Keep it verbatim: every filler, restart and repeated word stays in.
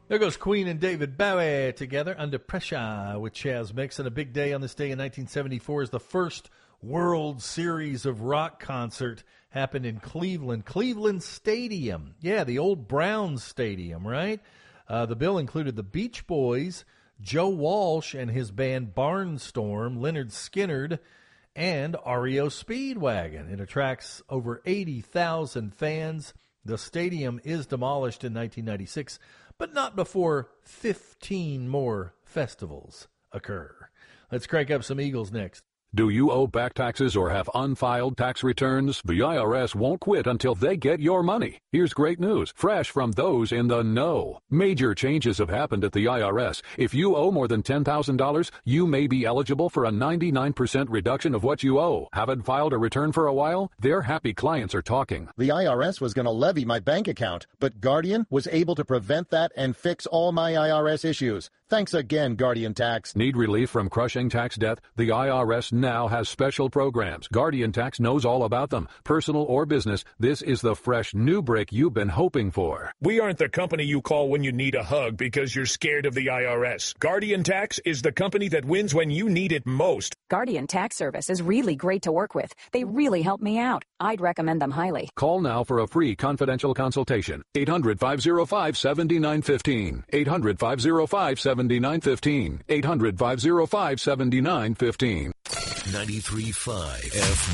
There goes Queen and David Bowie together, Under Pressure, with Chaz Mix. And a big day on this day in nineteen seventy-four is the first World Series of Rock concert happened in Cleveland. Cleveland Stadium. Yeah, the old Browns Stadium, right? Uh, the bill included the Beach Boys, Joe Walsh and his band Barnstorm, Leonard Skinner, and R E O Speedwagon. It attracts over eighty thousand fans. The stadium is demolished in nineteen ninety-six, but not before fifteen more festivals occur. Let's crank up some Eagles next. Do you owe back taxes or have unfiled tax returns? The I R S won't quit until they get your money. Here's great news, fresh from those in the know. Major changes have happened at the I R S. If you owe more than ten thousand dollars, you may be eligible for a ninety-nine percent reduction of what you owe. Haven't filed a return for a while? Their happy clients are talking. The I R S was going to levy my bank account, but Guardian was able to prevent that and fix all my I R S issues. Thanks again, Guardian Tax. Need relief from crushing tax debt? The I R S now has special programs. Guardian Tax knows all about them. Personal or business, this is the fresh new break you've been hoping for. We aren't the company you call when you need a hug because you're scared of the I R S. Guardian Tax is the company that wins when you need it most. Guardian Tax Service is really great to work with. They really help me out. I'd recommend them highly. Call now for a free confidential consultation. eight hundred, five oh five, seven nine one five. eight hundred, five oh five, seven nine one five. eight hundred, five oh five, seven nine one five. ninety-three point five F